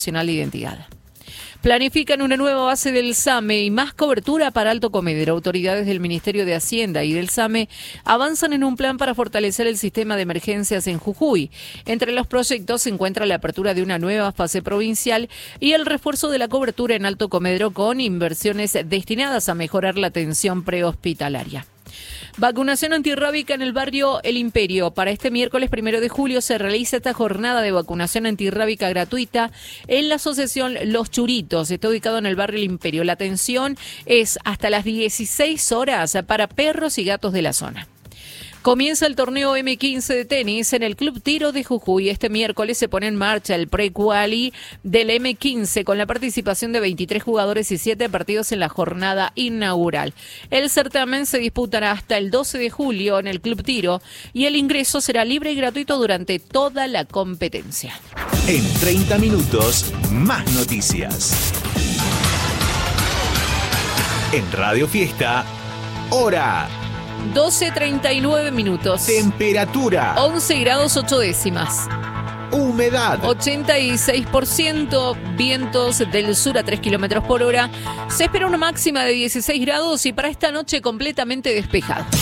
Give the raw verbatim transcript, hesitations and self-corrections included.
Nacional de Identidad. Planifican una nueva base del SAME y más cobertura para Alto Comedero. Autoridades del Ministerio de Hacienda y del SAME avanzan en un plan para fortalecer el sistema de emergencias en Jujuy. Entre los proyectos se encuentra la apertura de una nueva fase provincial y el refuerzo de la cobertura en Alto Comedero con inversiones destinadas a mejorar la atención prehospitalaria. Vacunación antirrábica en el barrio El Imperio. Para este miércoles primero de julio se realiza esta jornada de vacunación antirrábica gratuita en la asociación Los Churitos. Está ubicado en el barrio El Imperio. La atención es hasta las dieciséis horas para perros y gatos de la zona. Comienza el torneo eme quince de tenis en el Club Tiro de Jujuy. Este miércoles se pone en marcha el pre-quali del eme quince con la participación de veintitrés jugadores y siete partidos en la jornada inaugural. El certamen se disputará hasta el doce de julio en el Club Tiro y el ingreso será libre y gratuito durante toda la competencia. En treinta minutos, más noticias. En Radio Fiesta, hora. doce treinta y nueve minutos. Temperatura. once grados ocho décimas. Humedad. ochenta y seis por ciento. Vientos del sur a tres kilómetros por hora. Se espera una máxima de dieciséis grados y para esta noche completamente despejado.